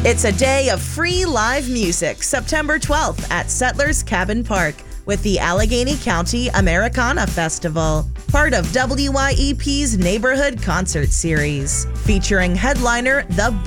It's a day of free live music, September 12th at Settlers Cabin Park with the Allegheny County Americana Festival, part of WYEP's Neighborhood Concert Series, featuring headliner The